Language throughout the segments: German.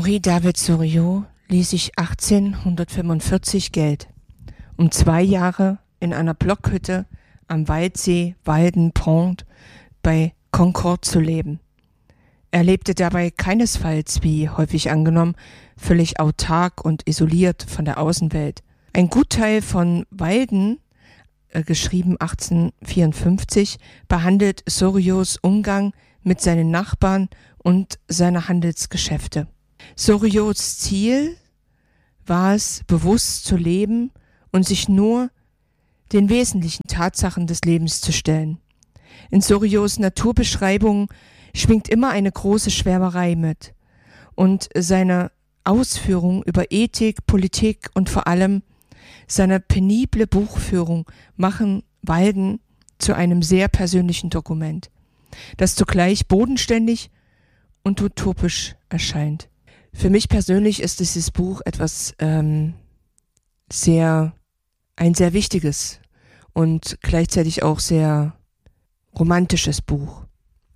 Henri David Thoreau ließ sich 1845 Geld, um 2 Jahre in einer Blockhütte am Waldsee Walden-Pont bei Concord zu leben. Er lebte dabei keinesfalls, wie häufig angenommen, völlig autark und isoliert von der Außenwelt. Ein Gutteil von Walden, geschrieben 1854, behandelt Thoreaus Umgang mit seinen Nachbarn und seine Handelsgeschäfte. Thoreaus Ziel war es, bewusst zu leben und sich nur den wesentlichen Tatsachen des Lebens zu stellen. In Thoreaus Naturbeschreibung schwingt immer eine große Schwärmerei mit, und seine Ausführungen über Ethik, Politik und vor allem seine penible Buchführung machen Walden zu einem sehr persönlichen Dokument, das zugleich bodenständig und utopisch erscheint. Für mich persönlich ist dieses Buch etwas ein sehr wichtiges und gleichzeitig auch sehr romantisches Buch.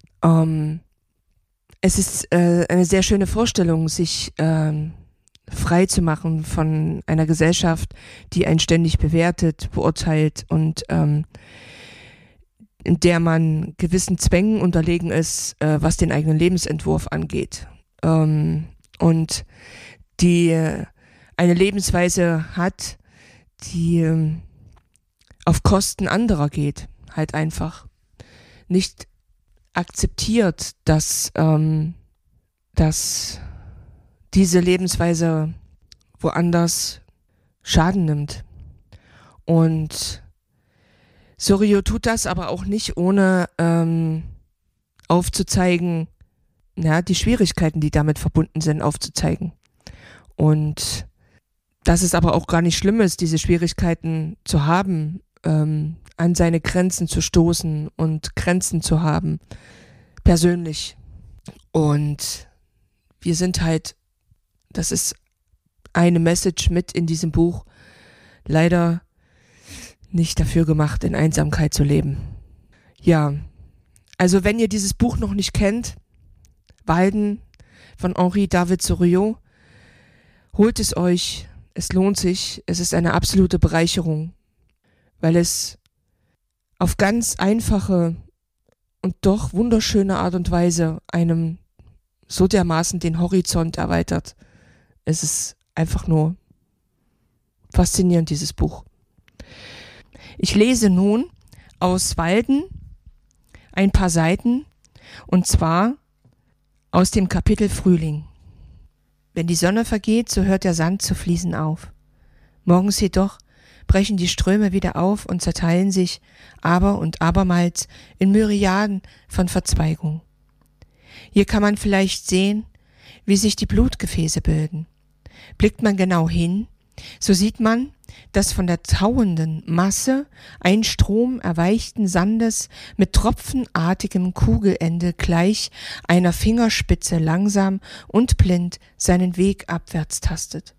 Es ist eine sehr schöne Vorstellung, sich frei zu machen von einer Gesellschaft, die einen ständig bewertet, beurteilt und in der man gewissen Zwängen unterlegen ist, was den eigenen Lebensentwurf angeht. Und die eine Lebensweise hat, die auf Kosten anderer geht, halt einfach nicht akzeptiert, dass diese Lebensweise woanders Schaden nimmt. Und Thoreau tut das aber auch nicht, ohne aufzuzeigen, die Schwierigkeiten, die damit verbunden sind, aufzuzeigen. Und dass es aber auch gar nicht schlimm ist, diese Schwierigkeiten zu haben, an seine Grenzen zu stoßen und Grenzen zu haben, persönlich. Und wir sind halt, das ist eine Message mit in diesem Buch, leider nicht dafür gemacht, in Einsamkeit zu leben. Ja, also wenn ihr dieses Buch noch nicht kennt, Walden von Henri David Thoreau, holt es euch, es lohnt sich, es ist eine absolute Bereicherung, weil es auf ganz einfache und doch wunderschöne Art und Weise einem so dermaßen den Horizont erweitert. Es ist einfach nur faszinierend, dieses Buch. Ich lese nun aus Walden ein paar Seiten, und zwar aus dem Kapitel Frühling. Wenn die Sonne vergeht, so hört der Sand zu fließen auf. Morgens jedoch brechen die Ströme wieder auf und zerteilen sich aber und abermals in Myriaden von Verzweigungen. Hier kann man vielleicht sehen, wie sich die Blutgefäße bilden. Blickt man genau hin, so sieht man, dass von der tauenden Masse ein Strom erweichten Sandes mit tropfenartigem Kugelende gleich einer Fingerspitze langsam und blind seinen Weg abwärts tastet.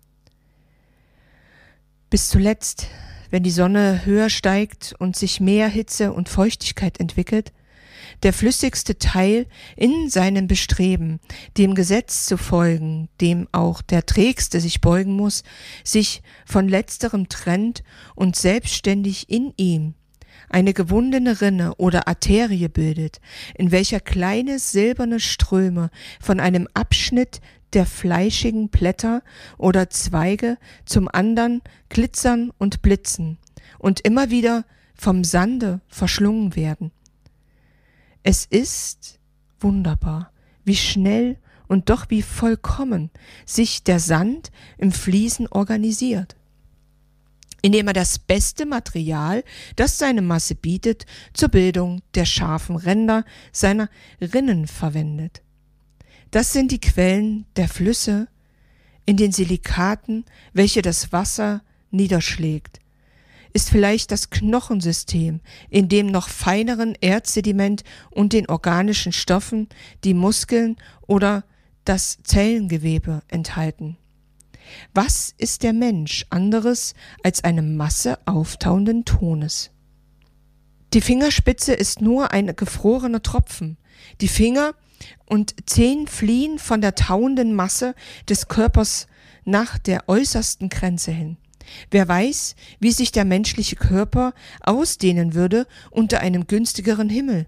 Bis zuletzt, wenn die Sonne höher steigt und sich mehr Hitze und Feuchtigkeit entwickelt, der flüssigste Teil in seinem Bestreben, dem Gesetz zu folgen, dem auch der Trägste sich beugen muss, sich von letzterem trennt und selbstständig in ihm eine gewundene Rinne oder Arterie bildet, in welcher kleine silberne Ströme von einem Abschnitt der fleischigen Blätter oder Zweige zum andern glitzern und blitzen und immer wieder vom Sande verschlungen werden. Es ist wunderbar, wie schnell und doch wie vollkommen sich der Sand im Fließen organisiert, indem er das beste Material, das seine Masse bietet, zur Bildung der scharfen Ränder seiner Rinnen verwendet. Das sind die Quellen der Flüsse in den Silikaten, welche das Wasser niederschlägt. Ist vielleicht das Knochensystem, in dem noch feineren Erdsediment und den organischen Stoffen die Muskeln oder das Zellengewebe enthalten. Was ist der Mensch anderes als eine Masse auftauenden Tones? Die Fingerspitze ist nur ein gefrorener Tropfen. Die Finger und 10 fliehen von der tauenden Masse des Körpers nach der äußersten Grenze hin. Wer weiß, wie sich der menschliche Körper ausdehnen würde unter einem günstigeren Himmel?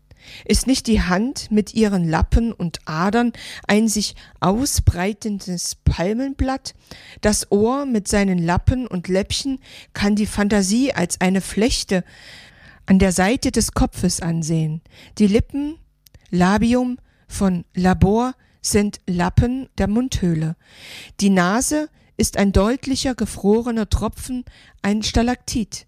Ist nicht die Hand mit ihren Lappen und Adern ein sich ausbreitendes Palmenblatt? Das Ohr mit seinen Lappen und Läppchen kann die Fantasie als eine Flechte an der Seite des Kopfes ansehen. Die Lippen, Labium von Labor, sind Lappen der Mundhöhle. Die Nase ist ein deutlicher gefrorener Tropfen, ein Stalaktit.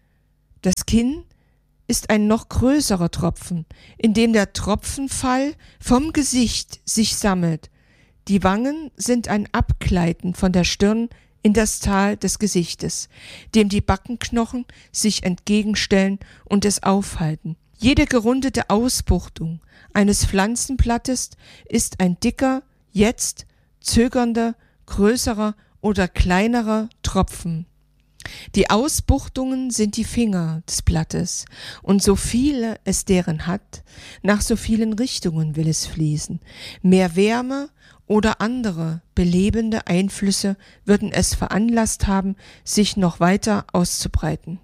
Das Kinn ist ein noch größerer Tropfen, in dem der Tropfenfall vom Gesicht sich sammelt. Die Wangen sind ein Abgleiten von der Stirn in das Tal des Gesichtes, dem die Backenknochen sich entgegenstellen und es aufhalten. Jede gerundete Ausbuchtung eines Pflanzenblattes ist ein dicker, jetzt zögernder, größerer oder kleinerer Tropfen. Die Ausbuchtungen sind die Finger des Blattes, und so viele es deren hat, nach so vielen Richtungen will es fließen. Mehr Wärme oder andere belebende Einflüsse würden es veranlasst haben, sich noch weiter auszubreiten.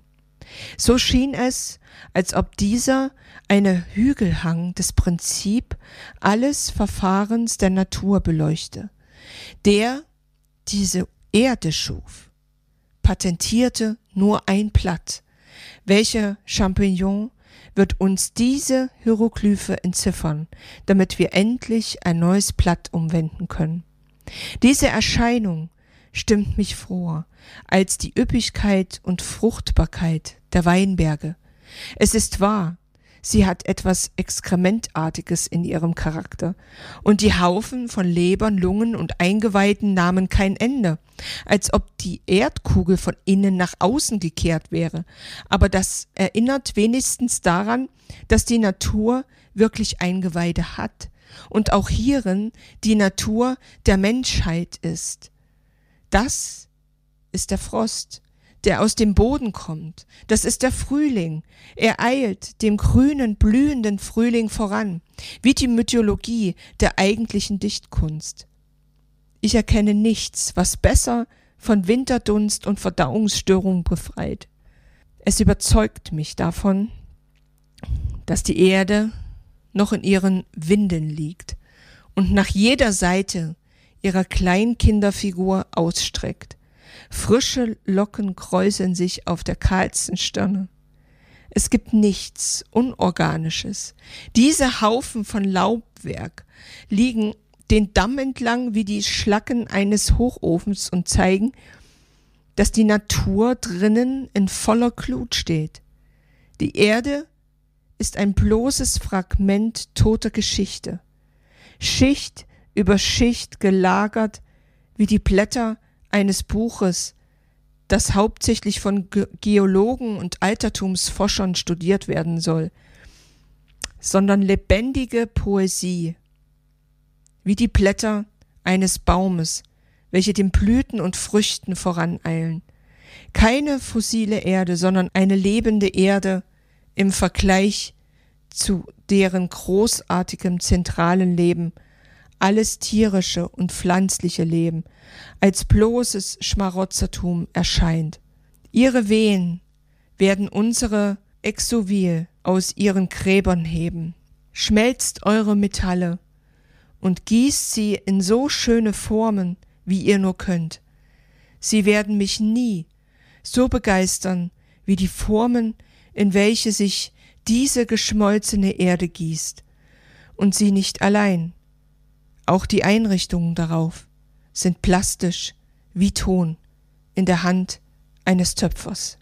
So schien es, als ob dieser eine Hügelhang des Prinzip alles Verfahrens der Natur beleuchte, der diese Erde schuf, patentierte nur ein Blatt. Welcher Champignon wird uns diese Hieroglyphe entziffern, damit wir endlich ein neues Blatt umwenden können? Diese Erscheinung stimmt mich froh als die Üppigkeit und Fruchtbarkeit der Weinberge. Es ist wahr, sie hat etwas Exkrementartiges in ihrem Charakter, und die Haufen von Lebern, Lungen und Eingeweiden nahmen kein Ende, als ob die Erdkugel von innen nach außen gekehrt wäre. Aber das erinnert wenigstens daran, dass die Natur wirklich Eingeweide hat und auch hierin die Natur der Menschheit ist. Das ist der Frost, der aus dem Boden kommt. Das ist der Frühling. Er eilt dem grünen, blühenden Frühling voran, wie die Mythologie der eigentlichen Dichtkunst. Ich erkenne nichts, was besser von Winterdunst und Verdauungsstörungen befreit. Es überzeugt mich davon, dass die Erde noch in ihren Windeln liegt und nach jeder Seite ihrer Kleinkinderfigur ausstreckt. Frische Locken kräuseln sich auf der kahlsten Stirne. Es gibt nichts Unorganisches. Diese Haufen von Laubwerk liegen den Damm entlang wie die Schlacken eines Hochofens und zeigen, dass die Natur drinnen in voller Glut steht. Die Erde ist ein bloßes Fragment toter Geschichte, Schicht über Schicht gelagert wie die Blätter eines Buches, das hauptsächlich von Geologen und Altertumsforschern studiert werden soll, sondern lebendige Poesie, wie die Blätter eines Baumes, welche den Blüten und Früchten voraneilen. Keine fossile Erde, sondern eine lebende Erde im Vergleich zu deren großartigem zentralen Leben, alles tierische und pflanzliche Leben als bloßes Schmarotzertum erscheint. Ihre Wehen werden unsere Exuvil aus ihren Gräbern heben. Schmelzt eure Metalle und gießt sie in so schöne Formen, wie ihr nur könnt. Sie werden mich nie so begeistern wie die Formen, in welche sich diese geschmolzene Erde gießt. Und sie nicht allein. Auch die Einrichtungen darauf sind plastisch wie Ton in der Hand eines Töpfers.